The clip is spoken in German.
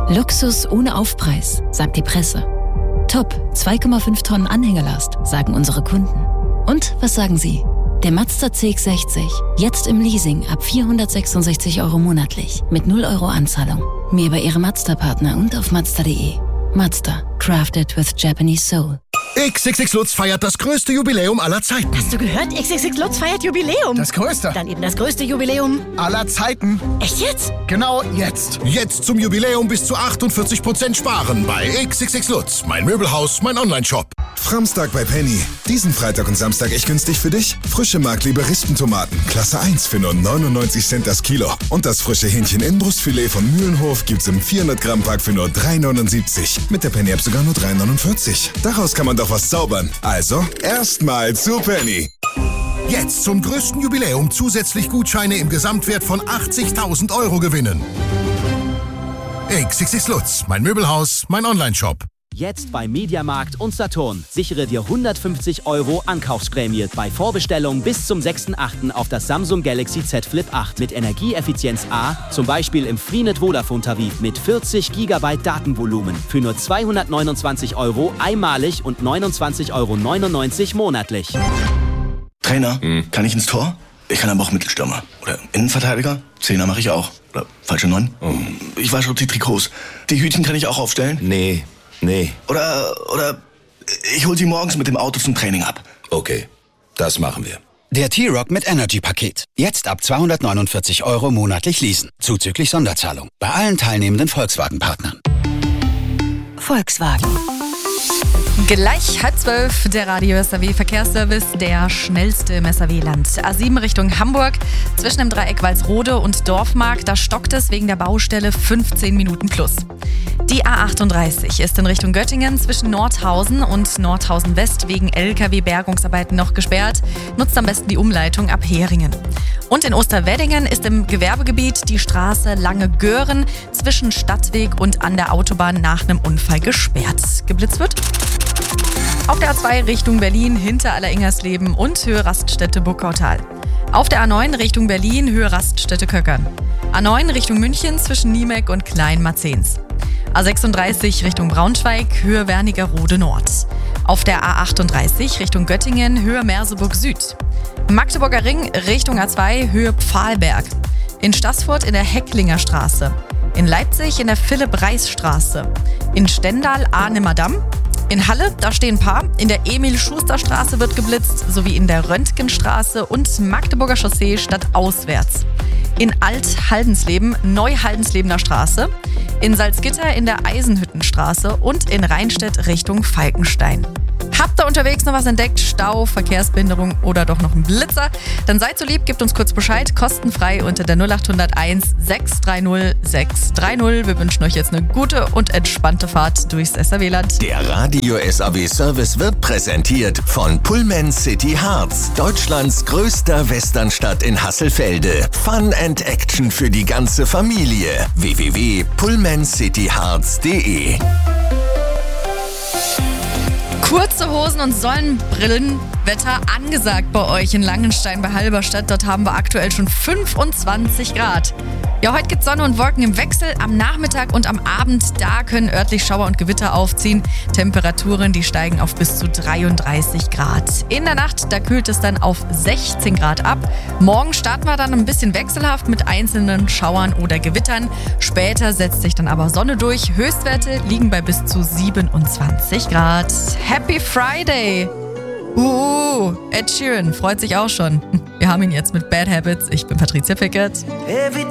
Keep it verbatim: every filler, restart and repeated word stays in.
Luxus ohne Aufpreis, sagt die Presse. Top, zwei Komma fünf Tonnen Anhängelast, sagen unsere Kunden. Und was sagen Sie? Der Mazda C X sechzig, jetzt im Leasing ab vierhundertsechsundsechzig Euro monatlich, mit null Euro Anzahlung. Mehr bei Ihrem Mazda-Partner und auf mazda punkt de. Mazda, crafted with Japanese soul. X X X Lutz feiert das größte Jubiläum aller Zeiten. Hast du gehört? X X X Lutz feiert Jubiläum. Das größte. Dann eben das größte Jubiläum aller Zeiten. Echt jetzt? Genau jetzt. Jetzt zum Jubiläum bis zu achtundvierzig Prozent sparen bei X X X Lutz. Mein Möbelhaus, mein Onlineshop. Framstag bei Penny. Diesen Freitag und Samstag echt günstig für dich. Frische Markliebe Rispentomaten, Klasse eins für nur neunundneunzig Cent das Kilo. Und das frische Hähnchen-Innenbrustfilet von Mühlenhof gibt's im vierhundert Gramm Pack für nur drei neunundsiebzig. Mit der Penny-App sogar nur drei neunundvierzig. Daraus kann man doch was zaubern. Also, erstmal zu Penny. Jetzt zum größten Jubiläum zusätzlich Gutscheine im Gesamtwert von achtzigtausend Euro gewinnen. X X X Lutz, mein Möbelhaus, mein Onlineshop. Jetzt bei Mediamarkt und Saturn. Sichere dir hundertfünfzig Euro Ankaufsprämie bei Vorbestellung bis zum sechsten achten auf das Samsung Galaxy Z Flip acht mit Energieeffizienz A, zum Beispiel im Freenet Vodafone-Tarif mit vierzig Gigabyte Datenvolumen für nur zweihundertneunundzwanzig Euro einmalig und neunundzwanzig Euro neunundneunzig monatlich. Trainer, hm. kann ich ins Tor? Ich kann aber auch Mittelstürmer. Oder Innenverteidiger? Zehner mache ich auch. Oder falsche Neun? Oh. Ich wasche auch die Trikots. Die Hütchen kann ich auch aufstellen? Nee. Nee. Oder, oder ich hol sie morgens mit dem Auto zum Training ab. Okay, das machen wir. Der T-Rock mit Energy-Paket. Jetzt ab zweihundertneunundvierzig Euro monatlich leasen. Zuzüglich Sonderzahlung. Bei allen teilnehmenden Volkswagen-Partnern. Volkswagen. Gleich halb zwölf, der Radio S R W Verkehrsservice, der schnellste im S R W-Land. A sieben Richtung Hamburg, zwischen dem Dreieck Walsrode und Dorfmark, da stockt es wegen der Baustelle fünfzehn Minuten plus. Die A achtunddreißig ist in Richtung Göttingen zwischen Nordhausen und Nordhausen West wegen L K W-Bergungsarbeiten noch gesperrt. Nutzt am besten die Umleitung ab Heringen. Und in Osterweddingen ist im Gewerbegebiet die Straße Lange-Göhren zwischen Stadtweg und an der Autobahn nach einem Unfall gesperrt. Geblitzt wird auf der A zwei Richtung Berlin hinter Alleringhersleben und Höhe Raststätte Burgautal. Auf der A neun Richtung Berlin Höhe Raststätte Köckern. A neun Richtung München zwischen Niemek und Klein-Marzahns. A sechsunddreißig Richtung Braunschweig Höhe Wernigerode Nord. Auf der A achtunddreißig Richtung Göttingen Höhe Merseburg Süd. Magdeburger Ring Richtung A zwei Höhe Pfahlberg. In Staßfurt in der Hecklinger Straße. In Leipzig in der Philipp-Reis-Straße. In Stendal Arnheimer Damm. In Halle, da stehen ein paar. In der Emil-Schuster-Straße wird geblitzt, sowie in der Röntgenstraße und Magdeburger Chaussee stadtauswärts. In Alt-Haldensleben, Neu-Haldenslebener Straße. In Salzgitter in der Eisenhüttenstraße und in Rheinstedt Richtung Falkenstein. Habt ihr unterwegs noch was entdeckt? Stau, Verkehrsbehinderung oder doch noch ein Blitzer? Dann seid so lieb, gebt uns kurz Bescheid, kostenfrei unter der null acht null eins sechs drei null sechs drei null. Wir wünschen euch jetzt eine gute und entspannte Fahrt durchs S R W-Land. Der Radio S R W-Service wird präsentiert von Pullman City Harz, Deutschlands größter Westernstadt in Hasselfelde. Fun and Action für die ganze Familie. w w w punkt pullman city harz punkt de. Kurze Hosen und Sonnenbrillenwetter angesagt bei euch in Langenstein bei Halberstadt. Dort haben wir aktuell schon fünfundzwanzig Grad. Ja, heute gibt es Sonne und Wolken im Wechsel. Am Nachmittag und am Abend, da können örtlich Schauer und Gewitter aufziehen. Temperaturen, die steigen auf bis zu dreiunddreißig Grad. In der Nacht, da kühlt es dann auf sechzehn Grad ab. Morgen starten wir dann ein bisschen wechselhaft mit einzelnen Schauern oder Gewittern. Später setzt sich dann aber Sonne durch. Höchstwerte liegen bei bis zu siebenundzwanzig Grad. Happy Friday! Uh, Ed Sheeran freut sich auch schon. Wir haben ihn jetzt mit Bad Habits. Ich bin Patricia Pickett.